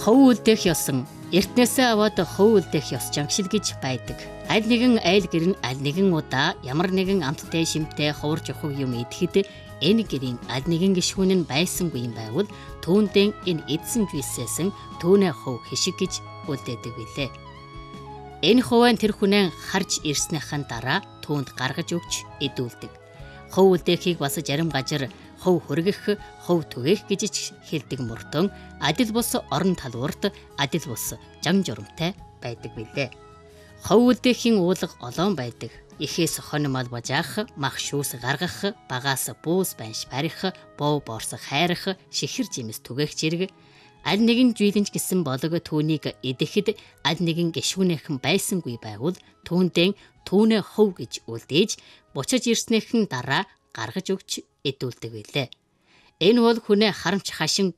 Хов үлдээх ёсон эртнээсээ аваад хов үлдээх ёс жангшил гэж байдаг. Аль нэгэн айл гэр нь аль нэгэн удаа ямар нэгэн амттай шимтэй ховорч явах юм идэхэд энэ гэрийн аль нэгэн гишүүн нь байсангүй юм байвал түүндээ энэ эдсэн жийсээсэн түүнээ хов хишиг гэж үлдээдэг билээ. Энэ хувийн тэр хүнээ харж ирснийхэн дараа түүнд гаргаж өгч эдүүлдэг. Хов үлдээхийг бас зарим газар хов хөргөх, хов түгээх гэж хэлдэг мөртөн адил бус орон талуурт адил бус жан журамтай байдаг билээ. Хов үлдээхийн уулга олоон байдаг. Ихээс хонмол бажаах, мах шүүс гаргах, багаас буус банш барих, бов борс хайрах, шихэр жимс түгээх зэрэг аль нэгэн жийлэнч гэсэн болог түүнийг эдэхэд аль нэгэн гишүүнийхэн байсангүй байвал түүндээ түүнээ хов гэж үлдээж буцаж ирснийхэн дараа гаргаж өгч эдүүлдэг билээ. Энэ бол хүнээ харамч хашин